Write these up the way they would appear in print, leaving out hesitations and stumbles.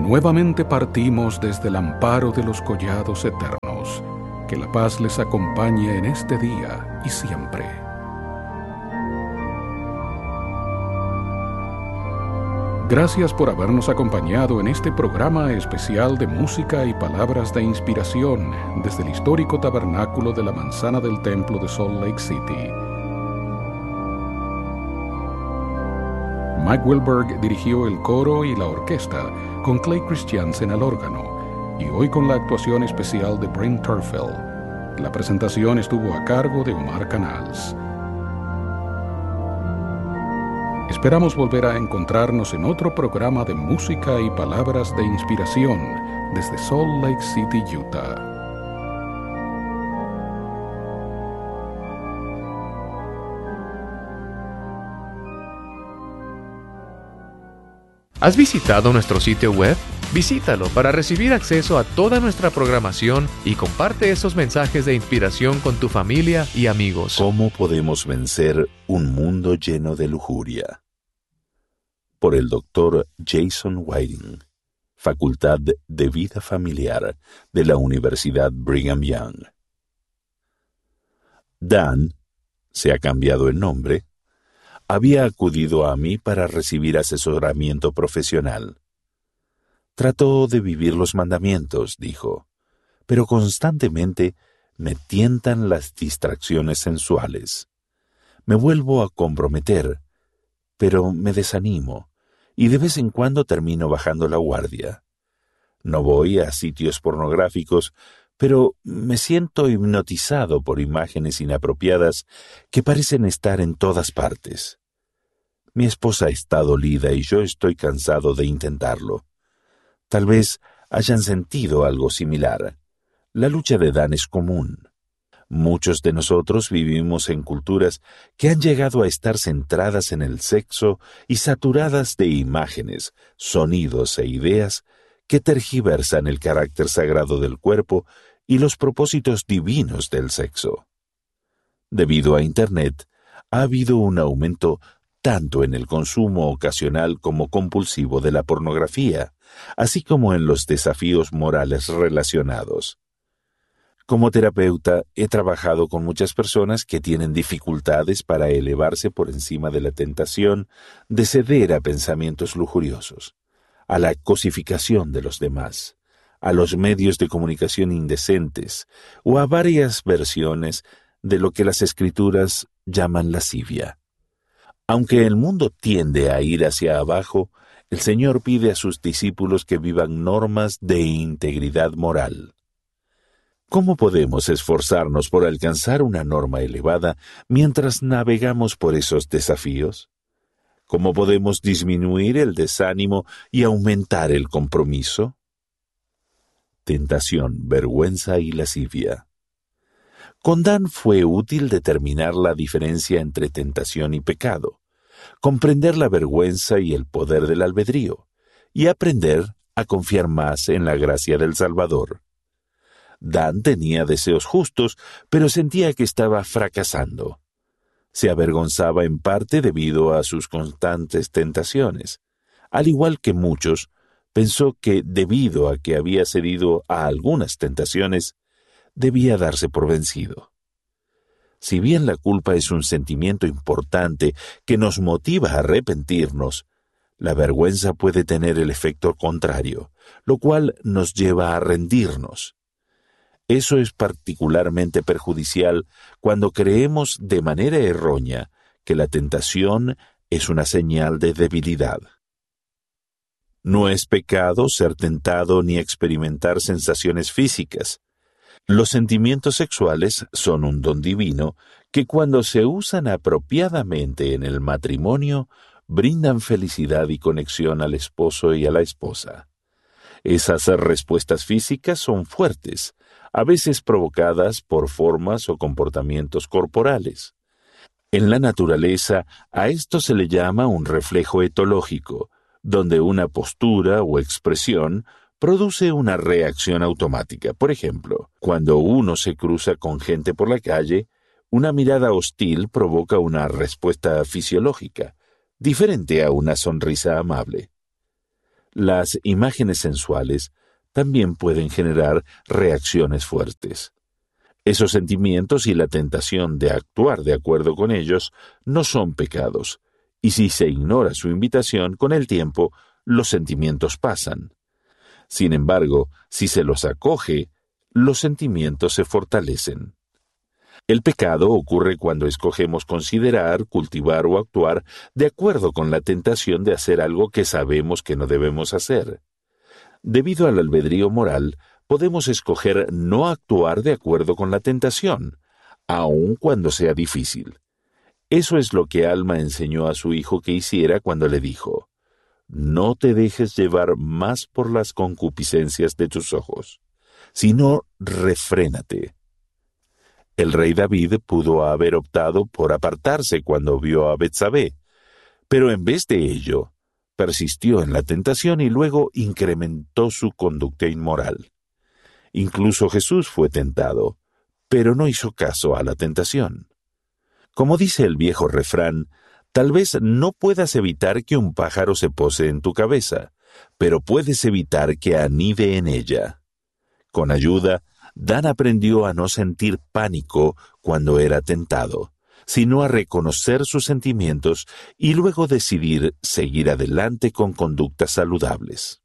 Nuevamente partimos desde el amparo de los collados eternos. Que la paz les acompañe en este día y siempre. Gracias por habernos acompañado en este programa especial de música y palabras de inspiración desde el histórico tabernáculo de la Manzana del Templo de Salt Lake City. Mike Wilberg dirigió el coro y la orquesta con Clay Christiansen al órgano y hoy con la actuación especial de Brent Terfel. La presentación estuvo a cargo de Omar Canals. Esperamos volver a encontrarnos en otro programa de música y palabras de inspiración desde Salt Lake City, Utah. ¿Has visitado nuestro sitio web? Visítalo para recibir acceso a toda nuestra programación y comparte esos mensajes de inspiración con tu familia y amigos. ¿Cómo podemos vencer un mundo lleno de lujuria? Por el Dr. Jason Whiting, Facultad de Vida Familiar de la Universidad Brigham Young. Dan, se ha cambiado el nombre, había acudido a mí para recibir asesoramiento profesional. Trato de vivir los mandamientos, dijo, pero constantemente me tientan las distracciones sensuales. Me vuelvo a comprometer, pero me desanimo, y de vez en cuando termino bajando la guardia. No voy a sitios pornográficos, pero me siento hipnotizado por imágenes inapropiadas que parecen estar en todas partes. Mi esposa está dolida y yo estoy cansado de intentarlo. Tal vez hayan sentido algo similar. La lucha de Dan es común. Muchos de nosotros vivimos en culturas que han llegado a estar centradas en el sexo y saturadas de imágenes, sonidos e ideas que tergiversan el carácter sagrado del cuerpo y los propósitos divinos del sexo. Debido a Internet, ha habido un aumento tanto en el consumo ocasional como compulsivo de la pornografía, así como en los desafíos morales relacionados. Como terapeuta, he trabajado con muchas personas que tienen dificultades para elevarse por encima de la tentación de ceder a pensamientos lujuriosos, a la cosificación de los demás, a los medios de comunicación indecentes o a varias versiones de lo que las Escrituras llaman lascivia. Aunque el mundo tiende a ir hacia abajo, el Señor pide a sus discípulos que vivan normas de integridad moral. ¿Cómo podemos esforzarnos por alcanzar una norma elevada mientras navegamos por esos desafíos? ¿Cómo podemos disminuir el desánimo y aumentar el compromiso? Tentación, vergüenza y lascivia. Con Dan fue útil determinar la diferencia entre tentación y pecado, comprender la vergüenza y el poder del albedrío, y aprender a confiar más en la gracia del Salvador. Dan tenía deseos justos, pero sentía que estaba fracasando. Se avergonzaba en parte debido a sus constantes tentaciones. Al igual que muchos, pensó que debido a que había cedido a algunas tentaciones, debía darse por vencido. Si bien la culpa es un sentimiento importante que nos motiva a arrepentirnos, la vergüenza puede tener el efecto contrario, lo cual nos lleva a rendirnos. Eso es particularmente perjudicial cuando creemos de manera errónea que la tentación es una señal de debilidad. No es pecado ser tentado ni experimentar sensaciones físicas. Los sentimientos sexuales son un don divino que cuando se usan apropiadamente en el matrimonio, brindan felicidad y conexión al esposo y a la esposa. Esas respuestas físicas son fuertes, a veces provocadas por formas o comportamientos corporales. En la naturaleza, a esto se le llama un reflejo etológico, donde una postura o expresión produce una reacción automática. Por ejemplo, cuando uno se cruza con gente por la calle, una mirada hostil provoca una respuesta fisiológica, diferente a una sonrisa amable. Las imágenes sensuales también pueden generar reacciones fuertes. Esos sentimientos y la tentación de actuar de acuerdo con ellos no son pecados, y si se ignora su invitación, con el tiempo los sentimientos pasan. Sin embargo, si se los acoge, los sentimientos se fortalecen. El pecado ocurre cuando escogemos considerar, cultivar o actuar de acuerdo con la tentación de hacer algo que sabemos que no debemos hacer. Debido al albedrío moral, podemos escoger no actuar de acuerdo con la tentación, aun cuando sea difícil. Eso es lo que Alma enseñó a su hijo que hiciera cuando le dijo: «No te dejes llevar más por las concupiscencias de tus ojos, sino refrénate». El rey David pudo haber optado por apartarse cuando vio a Betsabé, pero en vez de ello, persistió en la tentación y luego incrementó su conducta inmoral. Incluso Jesús fue tentado, pero no hizo caso a la tentación. Como dice el viejo refrán, tal vez no puedas evitar que un pájaro se pose en tu cabeza, pero puedes evitar que anide en ella. Con ayuda, Dan aprendió a no sentir pánico cuando era tentado, sino a reconocer sus sentimientos y luego decidir seguir adelante con conductas saludables.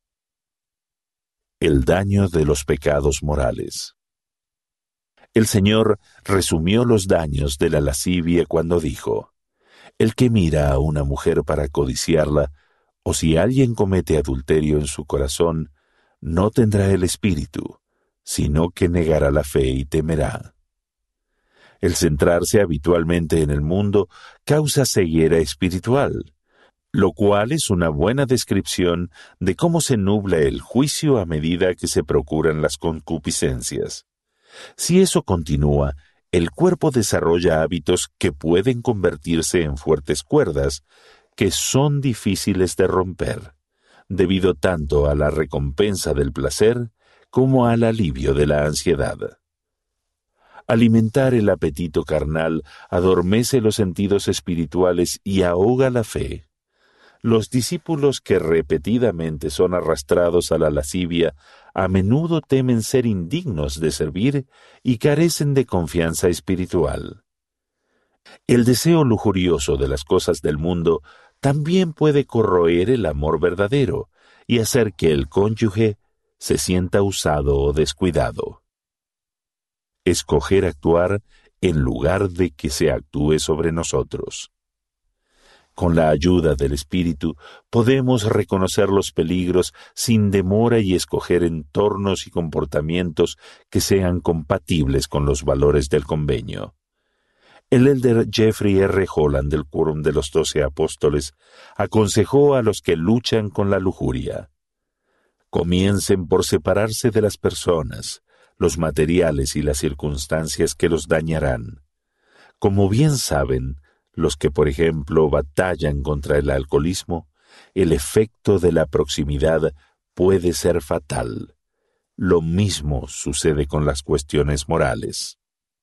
El daño de los pecados morales. El Señor resumió los daños de la lascivia cuando dijo: «El que mira a una mujer para codiciarla, o si alguien comete adulterio en su corazón, no tendrá el espíritu, sino que negará la fe y temerá». El centrarse habitualmente en el mundo causa ceguera espiritual, lo cual es una buena descripción de cómo se nubla el juicio a medida que se procuran las concupiscencias. Si eso continúa, el cuerpo desarrolla hábitos que pueden convertirse en fuertes cuerdas, que son difíciles de romper, debido tanto a la recompensa del placer como al alivio de la ansiedad. Alimentar el apetito carnal adormece los sentidos espirituales y ahoga la fe. Los discípulos que repetidamente son arrastrados a la lascivia a menudo temen ser indignos de servir y carecen de confianza espiritual. El deseo lujurioso de las cosas del mundo también puede corroer el amor verdadero y hacer que el cónyuge se sienta usado o descuidado. Escoger actuar en lugar de que se actúe sobre nosotros. Con la ayuda del Espíritu podemos reconocer los peligros sin demora y escoger entornos y comportamientos que sean compatibles con los valores del convenio. El elder Jeffrey R. Holland del Quórum de los 12 Apóstoles aconsejó a los que luchan con la lujuria: comiencen por separarse de las personas, los materiales y las circunstancias que los dañarán. Como bien saben, los que, por ejemplo, batallan contra el alcoholismo, el efecto de la proximidad puede ser fatal. Lo mismo sucede con las cuestiones morales.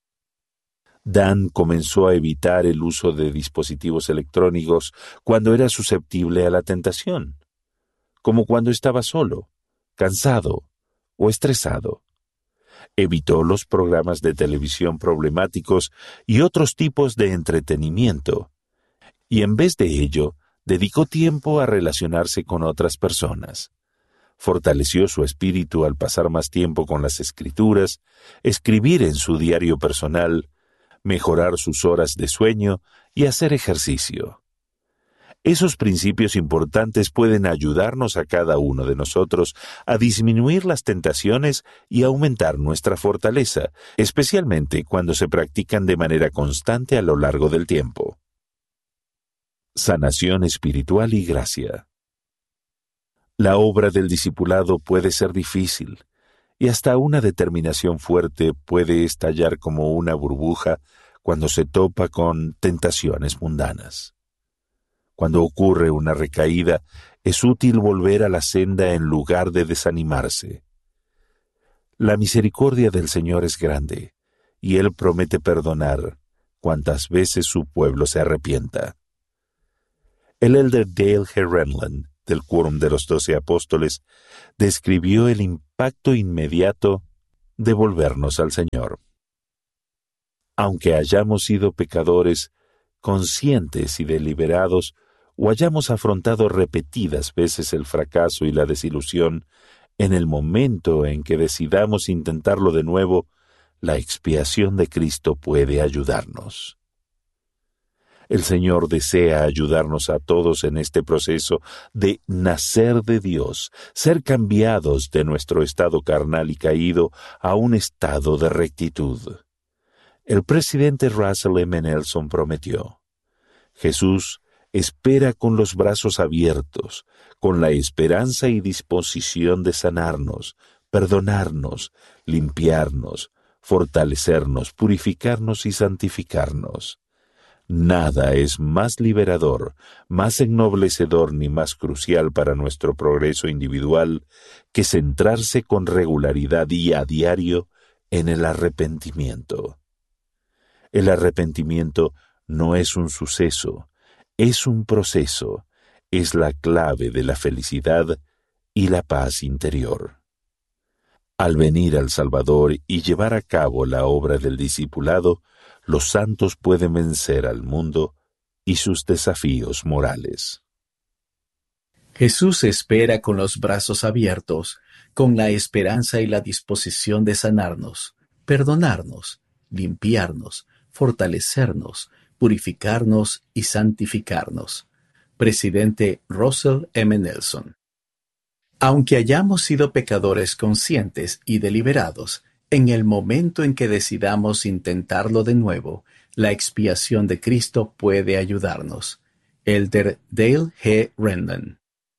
Dan comenzó a evitar el uso de dispositivos electrónicos cuando era susceptible a la tentación, como cuando estaba solo, cansado o estresado. Evitó los programas de televisión problemáticos y otros tipos de entretenimiento, y en vez de ello, dedicó tiempo a relacionarse con otras personas. Fortaleció su espíritu al pasar más tiempo con las Escrituras, escribir en su diario personal, mejorar sus horas de sueño y hacer ejercicio. Esos principios importantes pueden ayudarnos a cada uno de nosotros a disminuir las tentaciones y aumentar nuestra fortaleza, especialmente cuando se practican de manera constante a lo largo del tiempo. Sanación espiritual y gracia. La obra del discipulado puede ser difícil, y hasta una determinación fuerte puede estallar como una burbuja cuando se topa con tentaciones mundanas. Cuando ocurre una recaída, es útil volver a la senda en lugar de desanimarse. La misericordia del Señor es grande, y Él promete perdonar cuantas veces su pueblo se arrepienta. El elder Dale G. Renlund del Quórum de los 12 Apóstoles, describió el impacto inmediato de volvernos al Señor. Aunque hayamos sido pecadores conscientes y deliberados, o hayamos afrontado repetidas veces el fracaso y la desilusión, en el momento en que decidamos intentarlo de nuevo, la expiación de Cristo puede ayudarnos. El Señor desea ayudarnos a todos en este proceso de nacer de Dios, ser cambiados de nuestro estado carnal y caído a un estado de rectitud. El presidente Russell M. Nelson prometió: Jesús espera con los brazos abiertos, con la esperanza y disposición de sanarnos, perdonarnos, limpiarnos, fortalecernos, purificarnos y santificarnos. Nada es más liberador, más ennoblecedor ni más crucial para nuestro progreso individual que centrarse con regularidad y a diario en el arrepentimiento. El arrepentimiento no es un suceso, es un proceso, es la clave de la felicidad y la paz interior. Al venir al Salvador y llevar a cabo la obra del discipulado, los santos pueden vencer al mundo y sus desafíos morales. Jesús espera con los brazos abiertos, con la esperanza y la disposición de sanarnos, perdonarnos, limpiarnos, fortalecernos, purificarnos y santificarnos. Presidente Russell M. Nelson. Aunque hayamos sido pecadores conscientes y deliberados, en el momento en que decidamos intentarlo de nuevo, la expiación de Cristo puede ayudarnos. Elder Dale G. Rendan.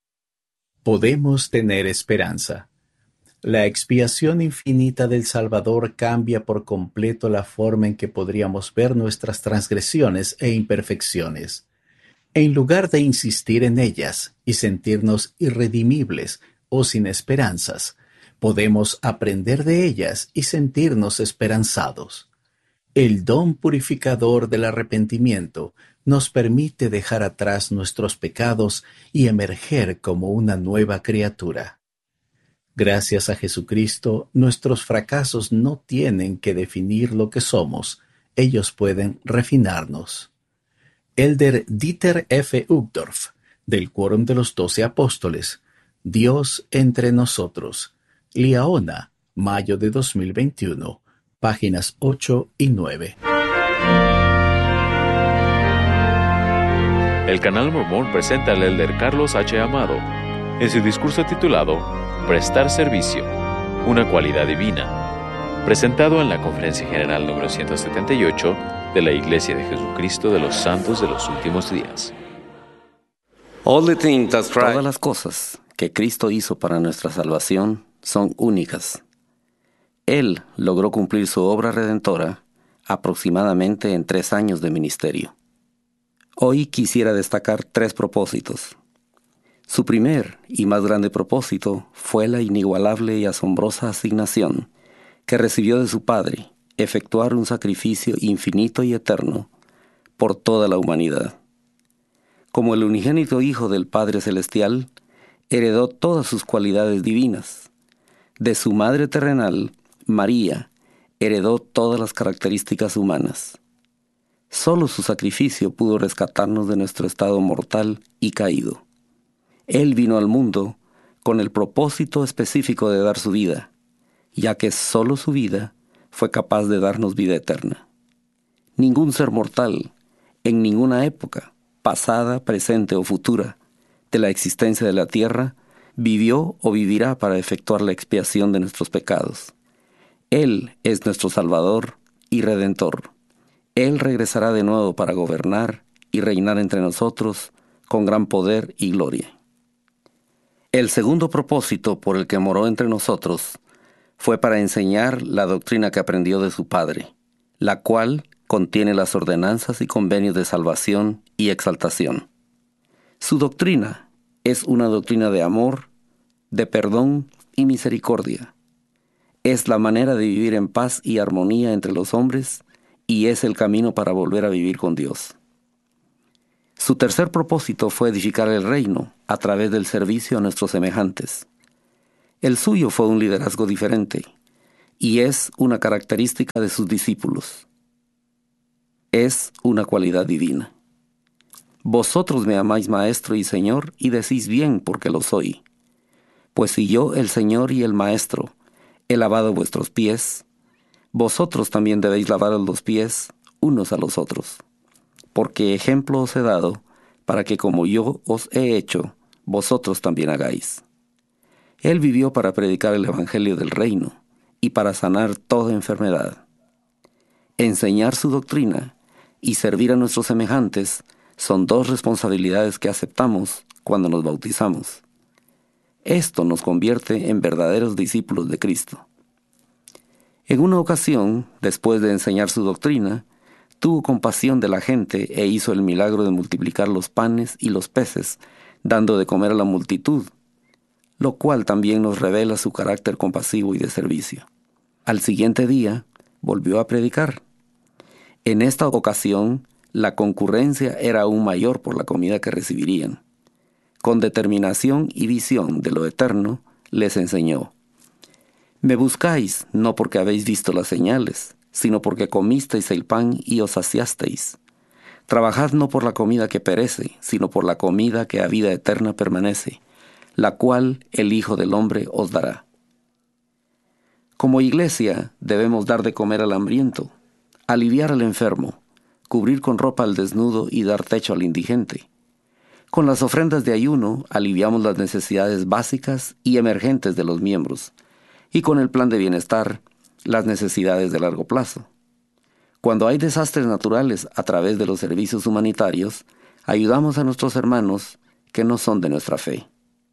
Podemos tener esperanza. La expiación infinita del Salvador cambia por completo la forma en que podríamos ver nuestras transgresiones e imperfecciones. En lugar de insistir en ellas y sentirnos irredimibles o sin esperanzas, podemos aprender de ellas y sentirnos esperanzados. El don purificador del arrepentimiento nos permite dejar atrás nuestros pecados y emerger como una nueva criatura. Gracias a Jesucristo, nuestros fracasos no tienen que definir lo que somos, ellos pueden refinarnos. Elder Dieter F. Uchtdorf, del Quórum de los 12 Apóstoles, Dios entre nosotros, Liaona, mayo de 2021, páginas 8 y 9. El Canal Mormón presenta al Elder Carlos H. Amado en su discurso titulado Prestar Servicio, una cualidad divina, presentado en la Conferencia General número 178 de la Iglesia de Jesucristo de los Santos de los Últimos Días. Todas las cosas que Cristo hizo para nuestra salvación son únicas. Él logró cumplir su obra redentora aproximadamente en 3 años de ministerio. Hoy quisiera destacar 3 propósitos. Su primer y más grande propósito fue la inigualable y asombrosa asignación que recibió de su Padre, efectuar un sacrificio infinito y eterno por toda la humanidad. Como el unigénito Hijo del Padre Celestial, heredó todas sus cualidades divinas. De su madre terrenal, María, heredó todas las características humanas. Solo su sacrificio pudo rescatarnos de nuestro estado mortal y caído. Él vino al mundo con el propósito específico de dar su vida, ya que solo su vida fue capaz de darnos vida eterna. Ningún ser mortal, en ninguna época, pasada, presente o futura, de la existencia de la tierra, vivió o vivirá para efectuar la expiación de nuestros pecados. Él es nuestro Salvador y Redentor. Él regresará de nuevo para gobernar y reinar entre nosotros con gran poder y gloria. El segundo propósito por el que moró entre nosotros fue para enseñar la doctrina que aprendió de su Padre, la cual contiene las ordenanzas y convenios de salvación y exaltación. Su doctrina es una doctrina de amor, de perdón y misericordia. Es la manera de vivir en paz y armonía entre los hombres y es el camino para volver a vivir con Dios. Su tercer propósito fue edificar el reino a través del servicio a nuestros semejantes. El suyo fue un liderazgo diferente, y es una característica de sus discípulos. Es una cualidad divina. Vosotros me amáis, Maestro y Señor, y decís bien porque lo soy. Pues si yo, el Señor y el Maestro, he lavado vuestros pies, vosotros también debéis lavaros los pies unos a los otros. Porque ejemplo os he dado, para que como yo os he hecho, vosotros también hagáis. Él vivió para predicar el Evangelio del Reino y para sanar toda enfermedad. Enseñar su doctrina y servir a nuestros semejantes son dos responsabilidades que aceptamos cuando nos bautizamos. Esto nos convierte en verdaderos discípulos de Cristo. En una ocasión, después de enseñar su doctrina, tuvo compasión de la gente e hizo el milagro de multiplicar los panes y los peces, dando de comer a la multitud, lo cual también nos revela su carácter compasivo y de servicio. Al siguiente día, volvió a predicar. En esta ocasión, la concurrencia era aún mayor por la comida que recibirían. Con determinación y visión de lo eterno, les enseñó: Me buscáis no porque habéis visto las señales, sino porque comisteis el pan y os saciasteis. Trabajad no por la comida que perece, sino por la comida que a vida eterna permanece, la cual el Hijo del Hombre os dará. Como iglesia debemos dar de comer al hambriento, aliviar al enfermo, cubrir con ropa al desnudo y dar techo al indigente. Con las ofrendas de ayuno aliviamos las necesidades básicas y emergentes de los miembros, y con el plan de bienestar, las necesidades de largo plazo. Cuando hay desastres naturales a través de los servicios humanitarios, ayudamos a nuestros hermanos que no son de nuestra fe.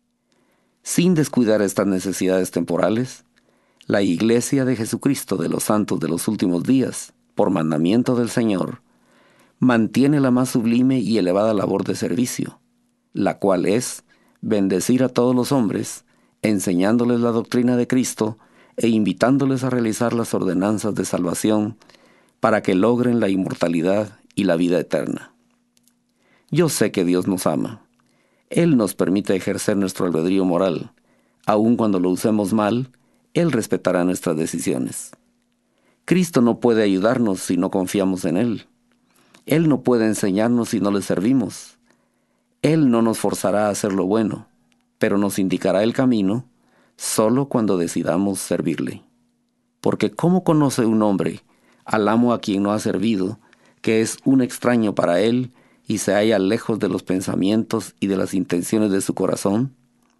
Sin descuidar estas necesidades temporales, la Iglesia de Jesucristo de los Santos de los Últimos Días, por mandamiento del Señor, mantiene la más sublime y elevada labor de servicio, la cual es bendecir a todos los hombres, enseñándoles la doctrina de Cristo e invitándoles a realizar las ordenanzas de salvación para que logren la inmortalidad y la vida eterna. Yo sé que Dios nos ama. Él nos permite ejercer nuestro albedrío moral. Aun cuando lo usemos mal, Él respetará nuestras decisiones. Cristo no puede ayudarnos si no confiamos en Él. Él no puede enseñarnos si no le servimos. Él no nos forzará a hacer lo bueno, pero nos indicará el camino solo cuando decidamos servirle. Porque ¿cómo conoce un hombre al amo a quien no ha servido, que es un extraño para él y se halla lejos de los pensamientos y de las intenciones de su corazón?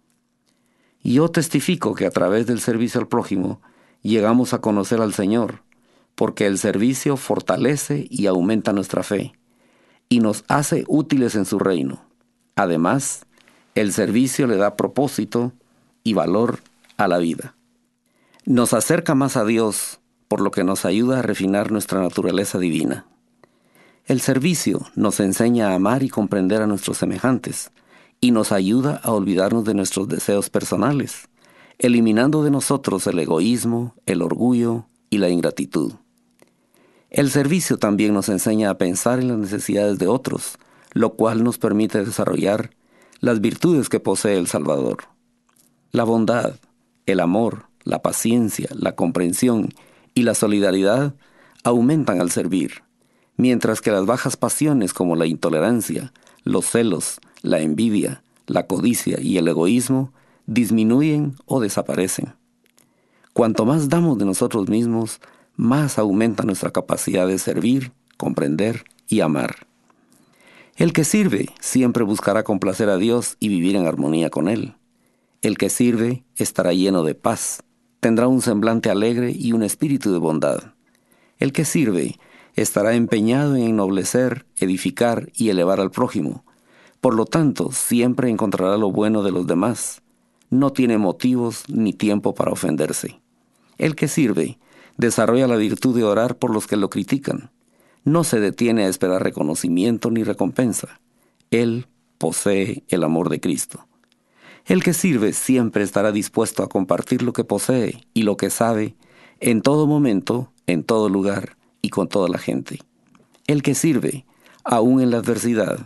Yo testifico que a través del servicio al prójimo llegamos a conocer al Señor, porque el servicio fortalece y aumenta nuestra fe, y nos hace útiles en su reino. Además, el servicio le da propósito y valor a la vida. Nos acerca más a Dios, por lo que nos ayuda a refinar nuestra naturaleza divina. El servicio nos enseña a amar y comprender a nuestros semejantes, y nos ayuda a olvidarnos de nuestros deseos personales, eliminando de nosotros el egoísmo, el orgullo y la ingratitud. El servicio también nos enseña a pensar en las necesidades de otros, lo cual nos permite desarrollar las virtudes que posee el Salvador. La bondad, el amor, la paciencia, la comprensión y la solidaridad aumentan al servir, mientras que las bajas pasiones como la intolerancia, los celos, la envidia, la codicia y el egoísmo disminuyen o desaparecen. Cuanto más damos de nosotros mismos, más aumenta nuestra capacidad de servir, comprender y amar. El que sirve siempre buscará complacer a Dios y vivir en armonía con Él. El que sirve estará lleno de paz, tendrá un semblante alegre y un espíritu de bondad. El que sirve estará empeñado en ennoblecer, edificar y elevar al prójimo. Por lo tanto, siempre encontrará lo bueno de los demás. No tiene motivos ni tiempo para ofenderse. El que sirve desarrolla la virtud de orar por los que lo critican. No se detiene a esperar reconocimiento ni recompensa. Él posee el amor de Cristo. El que sirve siempre estará dispuesto a compartir lo que posee y lo que sabe en todo momento, en todo lugar y con toda la gente. El que sirve, aún en la adversidad,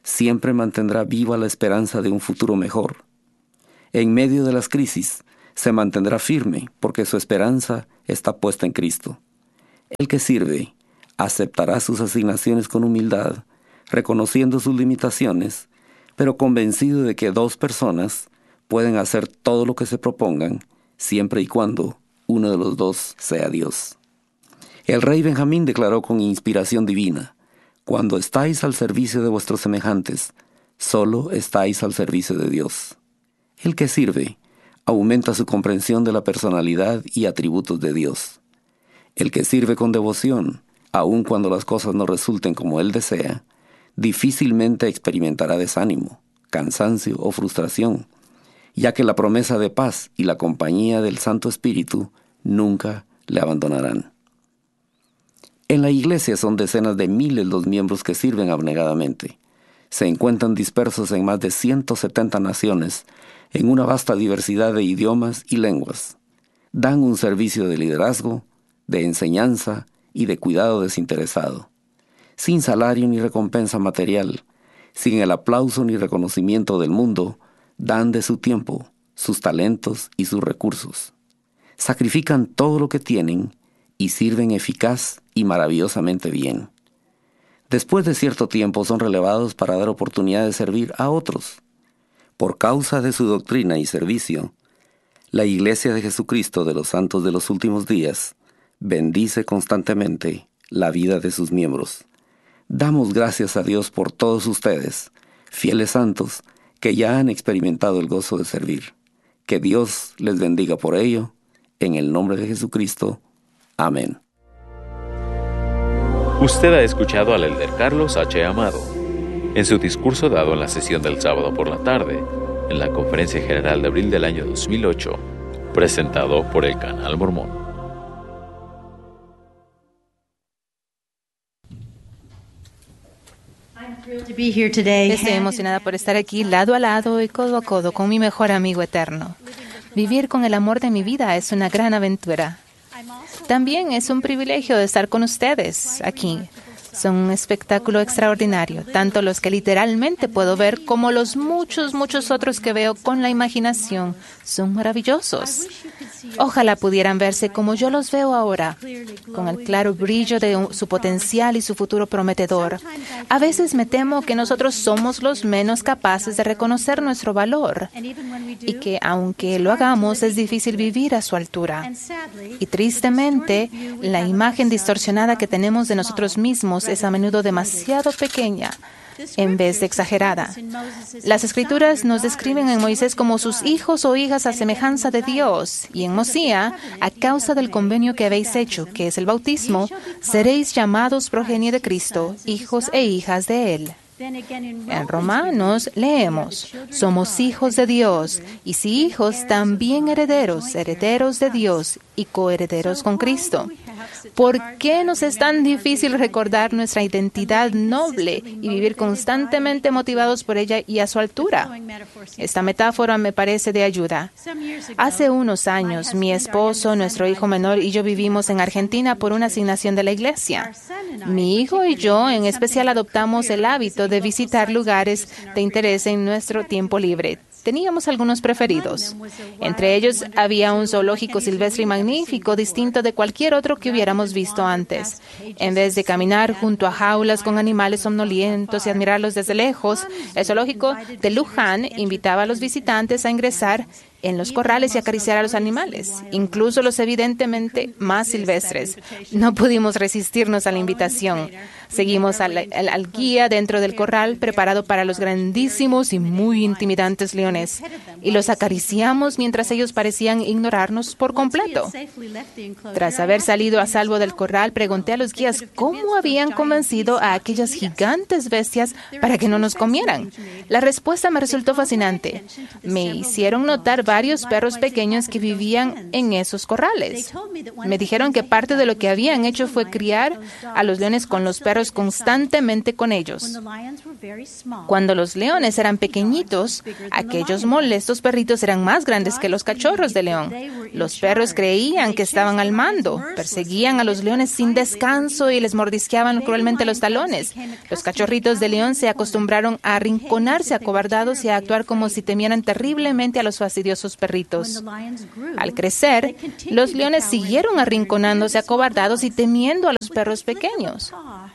siempre mantendrá viva la esperanza de un futuro mejor. En medio de las crisis, se mantendrá firme porque su esperanza está puesta en Cristo. El que sirve aceptará sus asignaciones con humildad, reconociendo sus limitaciones, pero convencido de que dos personas pueden hacer todo lo que se propongan, siempre y cuando uno de los dos sea Dios. El rey Benjamín declaró con inspiración divina: cuando estáis al servicio de vuestros semejantes, solo estáis al servicio de Dios. El que sirve aumenta su comprensión de la personalidad y atributos de Dios. El que sirve con devoción, aun cuando las cosas no resulten como él desea, difícilmente experimentará desánimo, cansancio o frustración, ya que la promesa de paz y la compañía del Santo Espíritu nunca le abandonarán. En la iglesia son decenas de miles los miembros que sirven abnegadamente. Se encuentran dispersos en más de 170 naciones, en una vasta diversidad de idiomas y lenguas. Dan un servicio de liderazgo, de enseñanza y de cuidado desinteresado, sin salario ni recompensa material, sin el aplauso ni reconocimiento del mundo. Dan de su tiempo, sus talentos y sus recursos. Sacrifican todo lo que tienen y sirven eficaz y maravillosamente bien. Después de cierto tiempo son relevados para dar oportunidad de servir a otros. Por causa de su doctrina y servicio, la Iglesia de Jesucristo de los Santos de los Últimos Días bendice constantemente la vida de sus miembros. Damos gracias a Dios por todos ustedes, fieles santos, que ya han experimentado el gozo de servir. Que Dios les bendiga por ello, en el nombre de Jesucristo. Amén. Usted ha escuchado al elder Carlos H. Amado en su discurso dado en la sesión del sábado por la tarde, en la Conferencia General de abril del año 2008, presentado por el Canal Mormón. Estoy emocionada por estar aquí lado a lado y codo a codo con mi mejor amigo eterno. Vivir con el amor de mi vida es una gran aventura. También es un privilegio de estar con ustedes aquí. Son un espectáculo extraordinario, tanto los que literalmente puedo ver como los muchos otros que veo con la imaginación. Son maravillosos. Ojalá pudieran verse como yo los veo ahora, con el claro brillo de su potencial y su futuro prometedor. A veces me temo que nosotros somos los menos capaces de reconocer nuestro valor y que, aunque lo hagamos, es difícil vivir a su altura. Y tristemente, la imagen distorsionada que tenemos de nosotros mismos es a menudo demasiado pequeña en vez de exagerada. Las Escrituras nos describen en Moisés como sus hijos o hijas a semejanza de Dios, y en Mosía, a causa del convenio que habéis hecho, que es el bautismo, seréis llamados progenie de Cristo, hijos e hijas de Él. En Romanos leemos: somos hijos de Dios, y si hijos, también herederos, herederos de Dios y coherederos con Cristo. ¿Por qué nos es tan difícil recordar nuestra identidad noble y vivir constantemente motivados por ella y a su altura? Esta metáfora me parece de ayuda. Hace unos años, mi esposo, nuestro hijo menor y yo vivimos en Argentina por una asignación de la iglesia. Mi hijo y yo, en especial, adoptamos el hábito de visitar lugares de interés en nuestro tiempo libre. Teníamos algunos preferidos. Entre ellos había un zoológico silvestre y magnífico, distinto de cualquier otro que hubiéramos visto antes. En vez de caminar junto a jaulas con animales somnolientos y admirarlos desde lejos, el zoológico de Luján invitaba a los visitantes a ingresar en los corrales y acariciar a los animales, incluso los evidentemente más silvestres. No pudimos resistirnos a la invitación. Seguimos al guía dentro del corral preparado para los grandísimos y muy intimidantes leones, y los acariciamos mientras ellos parecían ignorarnos por completo. Tras haber salido a salvo del corral, pregunté a los guías cómo habían convencido a aquellas gigantes bestias para que no nos comieran. La respuesta me resultó fascinante. Me hicieron notar varios perros pequeños que vivían en esos corrales. Me dijeron que parte de lo que habían hecho fue criar a los leones con los perros perros constantemente con ellos. Cuando los leones eran pequeñitos, aquellos molestos perritos eran más grandes que los cachorros de león. Los perros creían que estaban al mando, perseguían a los leones sin descanso y les mordisqueaban cruelmente los talones. Los cachorritos de león se acostumbraron a arrinconarse acobardados y a actuar como si temieran terriblemente a los fastidiosos perritos. Al crecer, los leones siguieron arrinconándose acobardados y temiendo a los perros pequeños.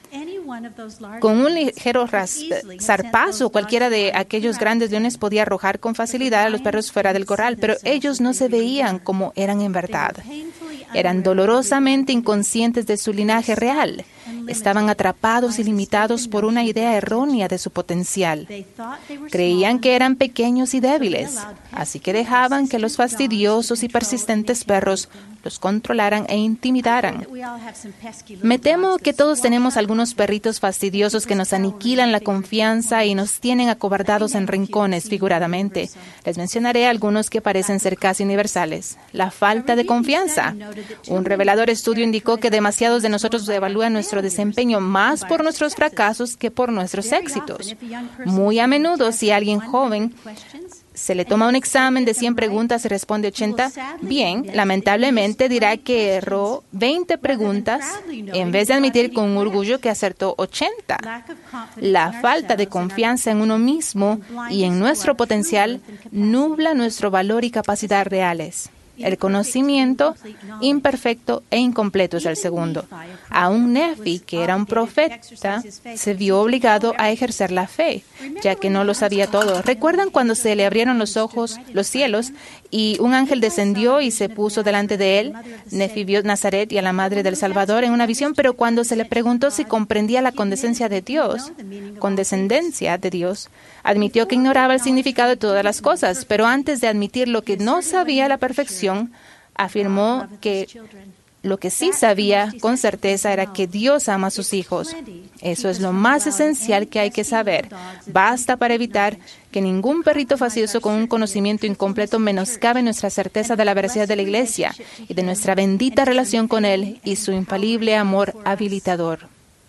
Con un ligero zarpazo, cualquiera de aquellos grandes leones podía arrojar con facilidad a los perros fuera del corral, pero ellos no se veían como eran en verdad. Eran dolorosamente inconscientes de su linaje real. Estaban atrapados y limitados por una idea errónea de su potencial. Creían que eran pequeños y débiles, así que dejaban que los fastidiosos y persistentes perros los controlaran e intimidaran. Me temo que todos tenemos algunos perritos fastidiosos que nos aniquilan la confianza y nos tienen acobardados en rincones, figuradamente. Les mencionaré algunos que parecen ser casi universales. La falta de confianza. Un revelador estudio indicó que demasiados de nosotros evalúan nuestro desempeño más por nuestros fracasos que por nuestros éxitos. Muy a menudo, si alguien joven se le toma un examen de 100 preguntas y responde 80, bien, lamentablemente dirá que erró 20 preguntas en vez de admitir con orgullo que acertó 80. La falta de confianza en uno mismo y en nuestro potencial nubla nuestro valor y capacidad reales. El conocimiento imperfecto e incompleto es el segundo. Aún Nefi, que era un profeta, se vio obligado a ejercer la fe, ya que no lo sabía todo. ¿Recuerdan cuando se le abrieron los cielos, y un ángel descendió y se puso delante de él? Nefi vio Nazaret y a la madre del Salvador en una visión, pero cuando se le preguntó si comprendía la condescendencia de Dios, admitió que ignoraba el significado de todas las cosas, pero antes de admitir lo que no sabía a la perfección, afirmó que lo que sí sabía con certeza era que Dios ama a sus hijos. Eso es lo más esencial que hay que saber. Basta para evitar que ningún perrito fastidioso con un conocimiento incompleto menoscabe nuestra certeza de la veracidad de la Iglesia y de nuestra bendita relación con Él y su infalible amor habilitador.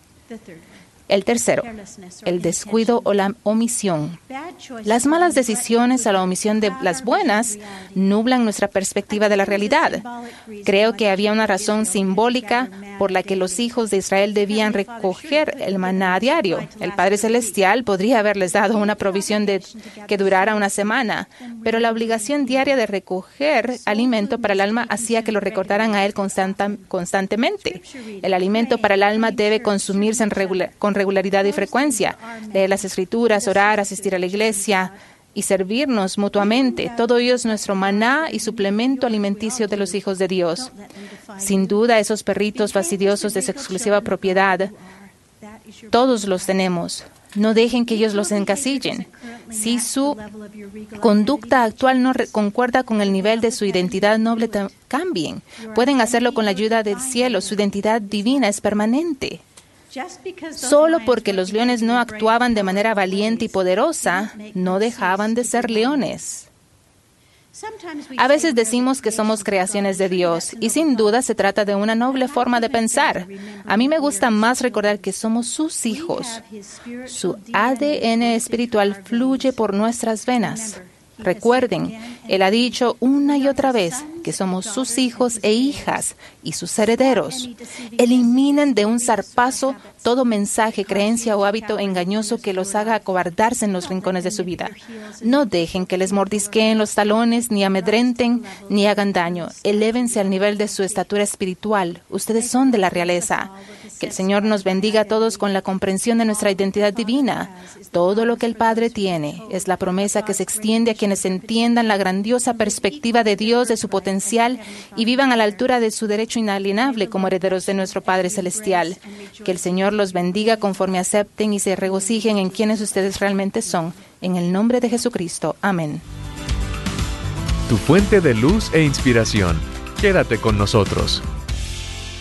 El tercero, el descuido o la omisión. Las malas decisiones o la omisión de las buenas nublan nuestra perspectiva de la realidad. Creo que había una razón simbólica por la que los hijos de Israel debían recoger el maná a diario. El Padre Celestial podría haberles dado una provisión que durara una semana, pero la obligación diaria de recoger alimento para el alma hacía que lo recordaran a Él constantemente. El alimento para el alma debe consumirse con regularidad y frecuencia. Leer las Escrituras, orar, asistir a la iglesia y servirnos mutuamente. Todo ello es nuestro maná y suplemento alimenticio de los hijos de Dios. Sin duda, esos perritos fastidiosos de su exclusiva propiedad, todos los tenemos. No dejen que ellos los encasillen. Si su conducta actual no concuerda con el nivel de su identidad noble, cambien. Pueden hacerlo con la ayuda del cielo. Su identidad divina es permanente. Solo porque los leones no actuaban de manera valiente y poderosa, no dejaban de ser leones. A veces decimos que somos creaciones de Dios, y sin duda se trata de una noble forma de pensar. A mí me gusta más recordar que somos sus hijos. Su ADN espiritual fluye por nuestras venas. Recuerden, Él ha dicho una y otra vez que somos sus hijos e hijas y sus herederos. Eliminen de un zarpazo todo mensaje, creencia o hábito engañoso que los haga acobardarse en los rincones de su vida. No dejen que les mordisqueen los talones, ni amedrenten, ni hagan daño. Elévense al nivel de su estatura espiritual. Ustedes son de la realeza. Que el Señor nos bendiga a todos con la comprensión de nuestra identidad divina. Todo lo que el Padre tiene es la promesa que se extiende a quienes entiendan la grandiosa perspectiva de Dios, de su potencial y vivan a la altura de su derecho inalienable como herederos de nuestro Padre Celestial. Que el Señor los bendiga conforme acepten y se regocijen en quienes ustedes realmente son. En el nombre de Jesucristo. Amén. Tu fuente de luz e inspiración. Quédate con nosotros.